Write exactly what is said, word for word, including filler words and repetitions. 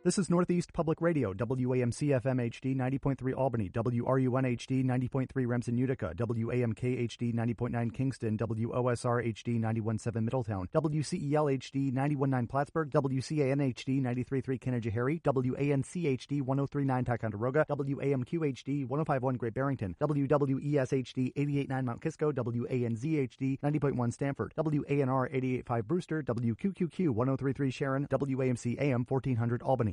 This is Northeast Public Radio, W A M C F M H D ninety point three Albany, W R U N H D ninety point three Remsen Utica, W A M K H D ninety point nine Kingston, W O S R H D ninety-one point seven Middletown, W C E L H D ninety-one point nine Plattsburgh, W C A N H D ninety-three point three Canajoharie, W A N C H D one oh three point nine Ticonderoga, W A M Q H D one oh five point one Great Barrington, W W E S H D eighty-eight point nine Mount Kisco, W A N Z H D ninety point one Stanford, W A N R eighty-eight point five Brewster, W Q Q Q one oh three point three Sharon, W A M C A M fourteen hundred Albany.